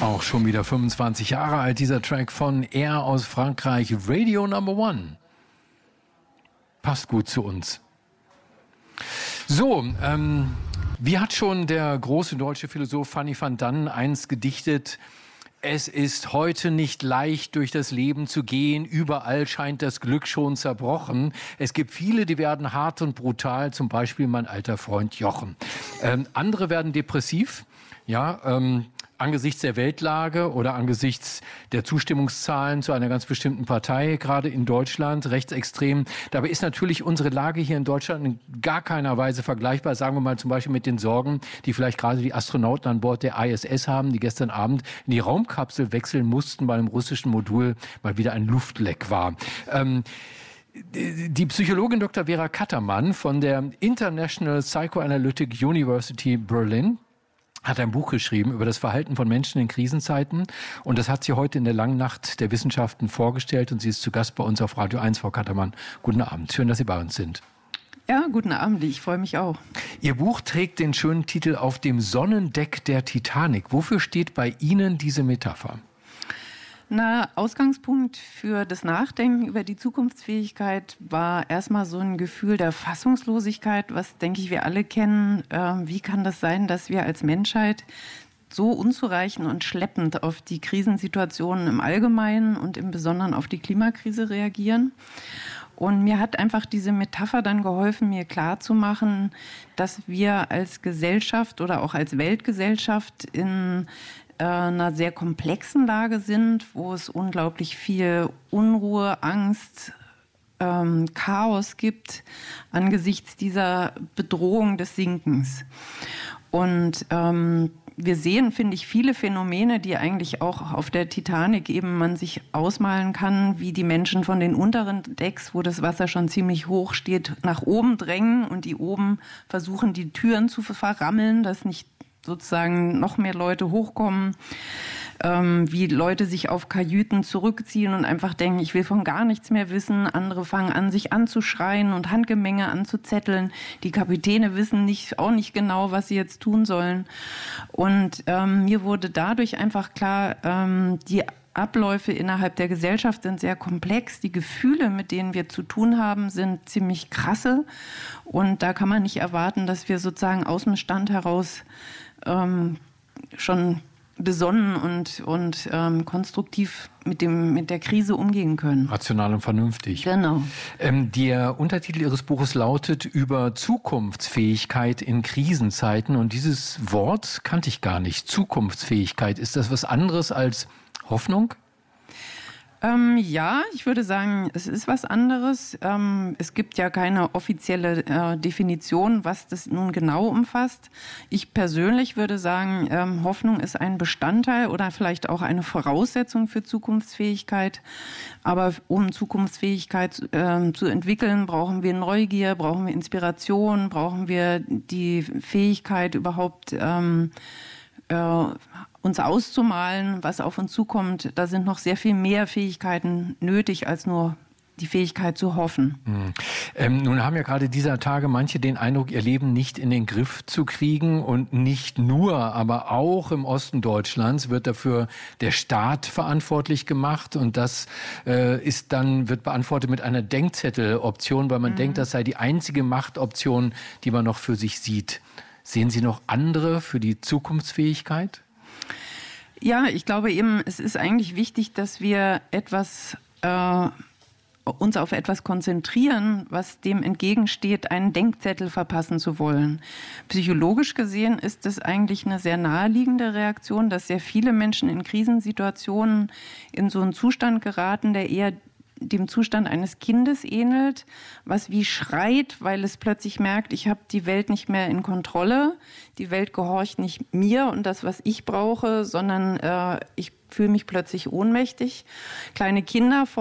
Auch schon wieder 25 Jahre alt, dieser Track von Air aus Frankreich, Radio Number One. Passt gut zu uns. So, wie hat schon der große deutsche Philosoph Fanny van Dann einst gedichtet: Es ist heute nicht leicht, durch das Leben zu gehen. Überall scheint das Glück schon zerbrochen. Es gibt viele, die werden hart und brutal, zum Beispiel mein alter Freund Jochen. Andere werden depressiv, ja, angesichts der Weltlage oder angesichts der Zustimmungszahlen zu einer ganz bestimmten Partei, gerade in Deutschland, rechtsextrem. Dabei ist natürlich unsere Lage hier in Deutschland in gar keiner Weise vergleichbar, sagen wir mal zum Beispiel mit den Sorgen, die vielleicht gerade die Astronauten an Bord der ISS haben, die gestern Abend in die Raumkapsel wechseln mussten, weil im russischen Modul mal wieder ein Luftleck war. Die Psychologin Dr. Vera Kattermann von der International Psychoanalytic University Berlin hat ein Buch geschrieben über das Verhalten von Menschen in Krisenzeiten. Und das hat sie heute in der langen Nacht der Wissenschaften vorgestellt. Und sie ist zu Gast bei uns auf Radio 1, Frau Kattermann. Guten Abend. Schön, dass Sie bei uns sind. Ja, guten Abend. Ich freue mich auch. Ihr Buch trägt den schönen Titel Auf dem Sonnendeck der Titanic. Wofür steht bei Ihnen diese Metapher? Na, Ausgangspunkt für das Nachdenken über die Zukunftsfähigkeit war erstmal so ein Gefühl der Fassungslosigkeit, was, denke ich, wir alle kennen. Wie kann das sein, dass wir als Menschheit so unzureichend und schleppend auf die Krisensituationen im Allgemeinen und im Besonderen auf die Klimakrise reagieren? Und mir hat einfach diese Metapher dann geholfen, mir klarzumachen, dass wir als Gesellschaft oder auch als Weltgesellschaft in einer sehr komplexen Lage sind, wo es unglaublich viel Unruhe, Angst, Chaos gibt angesichts dieser Bedrohung des Sinkens. Und wir sehen, finde ich, viele Phänomene, die eigentlich auch auf der Titanic eben man sich ausmalen kann, wie die Menschen von den unteren Decks, wo das Wasser schon ziemlich hoch steht, nach oben drängen und die oben versuchen, die Türen zu verrammeln, dass nicht sozusagen noch mehr Leute hochkommen, wie Leute sich auf Kajüten zurückziehen und einfach denken, ich will von gar nichts mehr wissen. Andere fangen an, sich anzuschreien und Handgemenge anzuzetteln. Die Kapitäne wissen auch nicht genau, was sie jetzt tun sollen. Und mir wurde dadurch einfach klar, die Abläufe innerhalb der Gesellschaft sind sehr komplex. Die Gefühle, mit denen wir zu tun haben, sind ziemlich krasse. Und da kann man nicht erwarten, dass wir sozusagen aus dem Stand heraus schon besonnen und konstruktiv mit der Krise umgehen können. Rational und vernünftig. Genau. Der Untertitel Ihres Buches lautet über Zukunftsfähigkeit in Krisenzeiten. Und dieses Wort kannte ich gar nicht. Zukunftsfähigkeit. Ist das was anderes als Hoffnung? Ja, ich würde sagen, es ist was anderes. Es gibt ja keine offizielle Definition, was das nun genau umfasst. Ich persönlich würde sagen, Hoffnung ist ein Bestandteil oder vielleicht auch eine Voraussetzung für Zukunftsfähigkeit. Aber um Zukunftsfähigkeit zu entwickeln, brauchen wir Neugier, brauchen wir Inspiration, brauchen wir die Fähigkeit überhaupt uns auszumalen, was auf uns zukommt. Da sind noch sehr viel mehr Fähigkeiten nötig, als nur die Fähigkeit zu hoffen. Nun haben ja gerade dieser Tage manche den Eindruck, ihr Leben nicht in den Griff zu kriegen. Und nicht nur, aber auch im Osten Deutschlands wird dafür der Staat verantwortlich gemacht. Und das wird beantwortet mit einer Denkzetteloption, weil man denkt, das sei die einzige Machtoption, die man noch für sich sieht. Sehen Sie noch andere für die Zukunftsfähigkeit? Ja, ich glaube eben, es ist eigentlich wichtig, dass wir uns auf etwas konzentrieren, was dem entgegensteht, einen Denkzettel verpassen zu wollen. Psychologisch gesehen ist es eigentlich eine sehr naheliegende Reaktion, dass sehr viele Menschen in Krisensituationen in so einen Zustand geraten, der eher dem Zustand eines Kindes ähnelt, was wie schreit, weil es plötzlich merkt, ich habe die Welt nicht mehr in Kontrolle, die Welt gehorcht nicht mir und das, was ich brauche, sondern ich fühle mich plötzlich ohnmächtig. Kleine Kinder